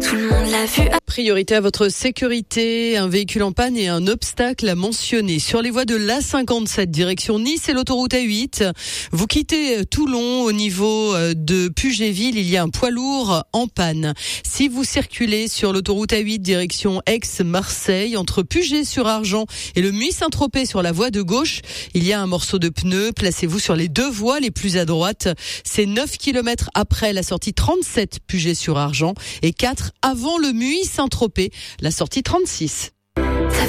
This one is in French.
tout le monde l'a vu. Priorité à votre sécurité, un véhicule en panne et un obstacle à mentionner. Sur les voies de l'A57 direction Nice et l'autoroute A8, vous quittez Toulon au niveau de Puget-Ville, il y a un poids lourd en panne. Si vous circulez sur l'autoroute A8 direction Aix-Marseille, entre Puget-sur-Argent et le Muy-Saint-Tropez sur la voie de gauche, il y a un morceau de pneu. Placez-vous sur les deux voies les plus à droite. C'est 9 km après la sortie 37 Puget-sur-Argent et 4 avant le Muy-Saint-Tropez, la sortie 36.